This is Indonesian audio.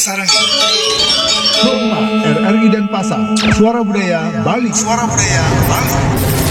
Sarangi. Hormat RRI Denpasar, suara budaya Bali. Suara budaya Bali.